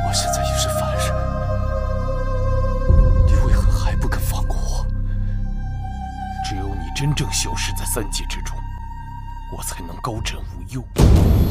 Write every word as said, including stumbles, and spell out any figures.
我现在已是凡人，你为何还不肯放过我？只有你真正消失在三界之中，我才能高枕无忧。